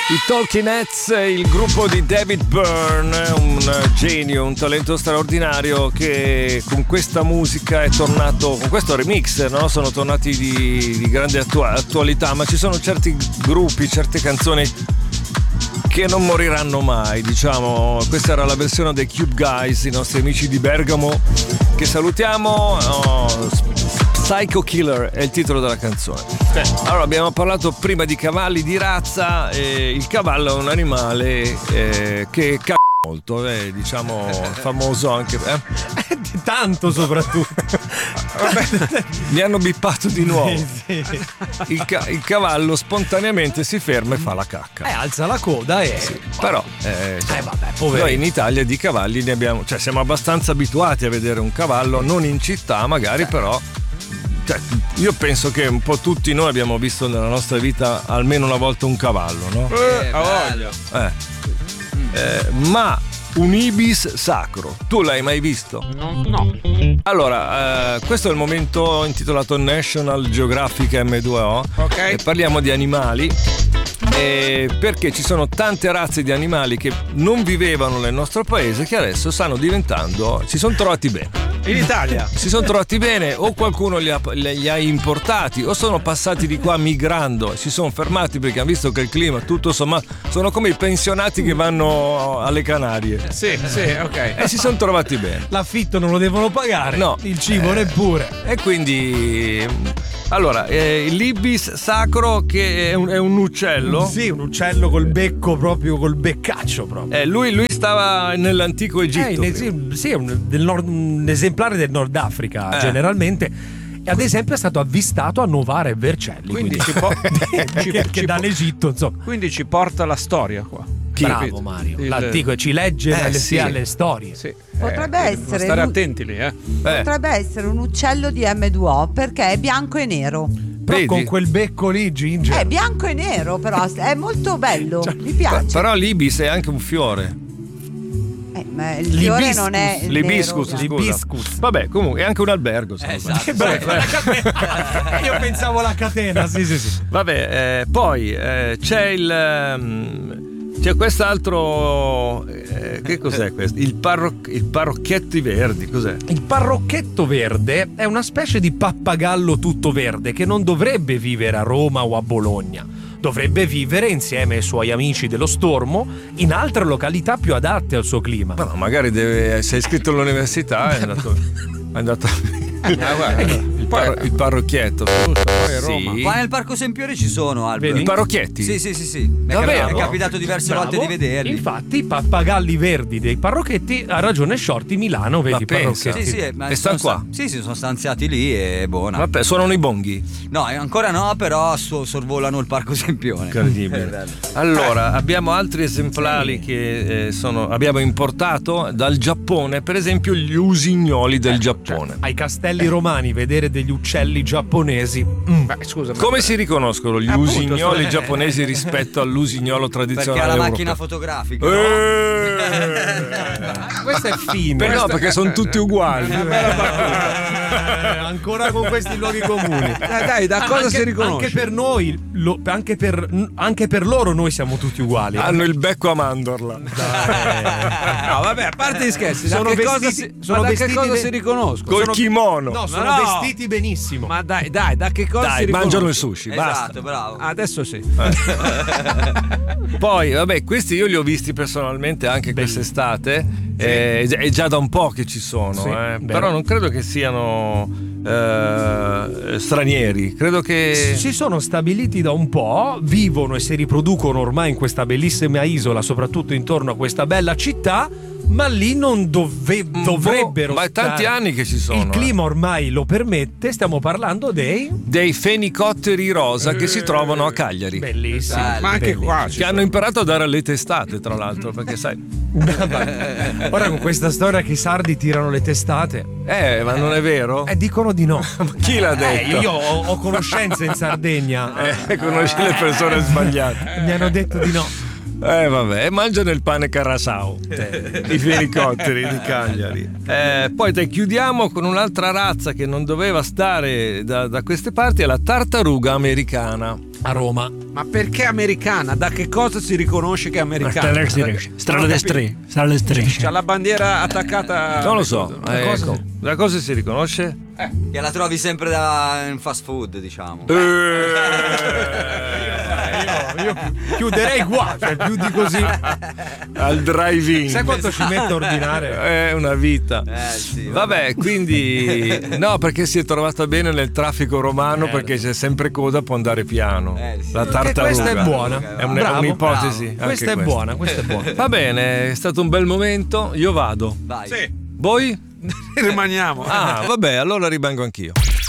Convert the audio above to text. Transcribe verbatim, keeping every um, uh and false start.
I Talking Heads, il gruppo di David Byrne, un genio, un talento straordinario che con questa musica è tornato, con questo remix, no? Sono tornati di, di grande attua- attualità, ma ci sono certi gruppi, certe canzoni che non moriranno mai, diciamo. Questa era la versione dei Cube Guys, i nostri amici di Bergamo, che salutiamo. Oh, Psycho Killer è il titolo della canzone. Allora, abbiamo parlato prima di cavalli di razza. E il cavallo è un animale eh, che c***a molto, eh, diciamo famoso anche eh? tanto soprattutto. Mi hanno bippato di nuovo. Sì, sì. Il, ca- il cavallo spontaneamente si ferma e fa la cacca. Eh, alza la coda e sì, però eh, eh, vabbè, povero. Noi in Italia di cavalli ne abbiamo, cioè siamo abbastanza abituati a vedere un cavallo, non in città magari, eh. però cioè, io penso che un po' tutti noi abbiamo visto nella nostra vita almeno una volta un cavallo, no? Eh, a voglia. Eh. Eh, ma un ibis sacro, tu l'hai mai visto? No, no. Allora, eh, questo è il momento intitolato National Geographic emme due o. Ok. E parliamo di animali. Eh, perché ci sono tante razze di animali che non vivevano nel nostro paese che adesso stanno diventando, si sono trovati bene. In Italia si sono trovati bene, o qualcuno li ha, li ha importati o sono passati di qua migrando e si sono fermati perché hanno visto che il clima tutto sommato, sono come i pensionati che vanno alle Canarie. Sì, sì, ok. E si sono trovati bene. L'affitto non lo devono pagare, no, il cibo eh, neppure. E quindi allora eh, l'ibis sacro, che è un, è un uccello. Sì, un uccello col becco, proprio col beccaccio proprio. Eh, lui, lui stava nell'antico Egitto. Eh, sì, sì, è un, del nord, un esemplare del Nord Africa, eh. generalmente. E ad esempio è stato avvistato a Novara e Vercelli. Quindi, quindi ci po- ci, che, che dall'Egitto, insomma. Quindi ci porta la storia qua. Bravo Mario, il... l'antico ci legge eh, le, sì. le storie. Sì. Potrebbe eh, essere stare un... attenti lì, eh. Potrebbe eh. essere un uccello di emme due o perché è bianco e nero. Però Vedi? con quel becco lì, Ginger. È bianco e nero, però è molto bello, cioè, mi piace. Però l'ibis è anche un fiore. Eh, ma il fiore L'ibiscus. non è il L'ibiscus, nero, scusa. L'ibiscus. Vabbè, comunque è anche un albergo. Eh, secondo me. esatto. Che bello, la catena. Io pensavo alla catena, sì, sì, sì. Vabbè, eh, poi eh, c'è il um, c'è quest'altro eh, che cos'è questo? Il, parroc- il parrocchietti verdi, cos'è? Il parrocchetto verde è una specie di pappagallo tutto verde che non dovrebbe vivere a Roma o a Bologna. Dovrebbe vivere insieme ai suoi amici dello Stormo in altre località più adatte al suo clima. Ma no, magari deve, sei iscritto all'università è andato, è andato Ah, guarda, il, par- il parrocchietto. Giusto, poi è Roma. Sì. Qua nel Parco Sempione ci sono alberi. I parrocchietti? Sì, sì, sì, sì. Mi è Davvero? capitato, è capitato diverse Bravo. volte di vederli. Infatti, i pappagalli verdi dei parrocchetti, ha ragione Shorty, Milano, vedi i pensa. parrocchetti. Sì, sì, ma E stanno sono qua? sta- Sì, sì, sono stanziati lì e buona. Vabbè, suonano i bonghi. No, eh, ancora no, però so- sorvolano il Parco Sempione. Incredibile. È bello. Allora, abbiamo altri esemplari che eh, sono, abbiamo importato dal Giappone, per esempio gli usignoli del Giappone. Ai castelli romani vedere degli uccelli giapponesi. Mm. Beh, scusa, ma- Come si riconoscono gli Appunto, usignoli sto- giapponesi rispetto all'usignolo tradizionale Perché ha la europeo? macchina fotografica. no? Eh! Questo è fine. Beh, no, perché sono tutti uguali. Eh, ancora con questi luoghi comuni. Dai, dai, da cosa anche, si riconosce? Anche per noi, lo- anche, per, anche per loro noi siamo tutti uguali. Hanno il becco a mandorla. No, vabbè, a parte gli scherzi, da Sono che vestiti- cosa si, sono ma da che vestiti cosa de- si riconoscono? Col Sono- kimono. No, sono no. vestiti benissimo. Ma dai, dai, da che cosa Dai, si mangiano il riconoscono? sushi, basta. Esatto, bravo. Adesso sì. Poi, vabbè, questi io li ho visti personalmente anche quest'estate. Eh, è già da un po' che ci sono, Sì, eh. vero. Però non credo che siano eh, stranieri. Credo che Si sono stabiliti da un po', vivono e si riproducono ormai in questa bellissima isola, soprattutto intorno a questa bella città, ma lì non dove- dovrebbero ma è tanti stare. anni che ci sono. Il clima ormai lo permette, stiamo parlando dei Dei fenicotteri rosa che si trovano a Cagliari. bellissimi. Bello. Ma anche Bellissimo. qua ci Che hanno sono. imparato a dare alle testate, tra l'altro, perché sai. Ora con questa storia che i sardi tirano le testate, Eh, ma non è vero? eh, dicono di no. Chi l'ha Eh, detto? io ho, ho conoscenze in Sardegna. Eh, conosci le persone sbagliate. Mi hanno detto di no. Eh vabbè, mangiano il pane carasau, i fenicotteri di Cagliari. Eh, poi te chiudiamo con un'altra razza che non doveva stare da, da queste parti, è la tartaruga americana. A Roma. Ma perché americana? Da che cosa si riconosce che è americana? Strada le strisce. Strada le strisce. C'ha la bandiera attaccata. Non lo so. Da Eh, cosa- ecco. Da cosa si riconosce? Che la trovi sempre da in fast food, diciamo. Io chiuderei qua, cioè più di così. Al drive-in. Sai quanto ci mette a ordinare? È una vita. Eh sì. Vabbè, quindi no, perché si è trovata bene nel traffico romano, Eh, perché c'è sempre coda, può andare piano. Eh, sì. La Che tartaruga. questa è buona. È un- Bravo, un'ipotesi. bravo. anche Questa è buona, questa è buona. Va bene, è stato un bel momento. Io vado. Vai. Sì, Voi? rimaniamo. Ah, vabbè, allora rimango anch'io.